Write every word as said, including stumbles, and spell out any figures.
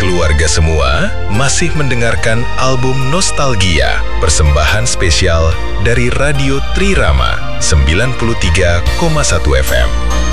keluarga semua masih mendengarkan album Nostalgia, persembahan spesial dari Radio Trirama sembilan puluh tiga koma satu F M.